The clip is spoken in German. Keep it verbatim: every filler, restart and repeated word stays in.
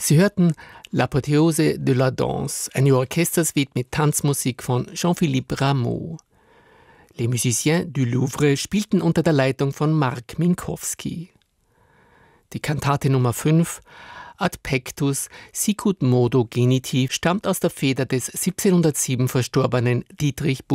Sie hörten L'Apothéose de la Danse, eine Orchestersuite mit Tanzmusik von Jean-Philippe Rameau. Les Musiciens du Louvre spielten unter der Leitung von Mark Minkowski. Die Kantate Nummer fünf, Ad Pectus Sicut Modo Genitiv, stammt aus der Feder des siebzehnhundertsieben verstorbenen Dietrich